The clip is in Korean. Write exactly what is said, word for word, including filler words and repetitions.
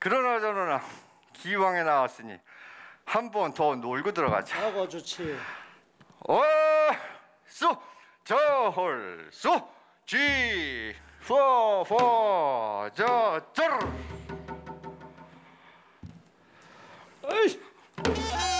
그러나 저러나 기왕에 나왔으니 한 번 더 놀고 들어가자. 아고 좋지. 어쏘 저홀쏘 쥐 포포 저쩌르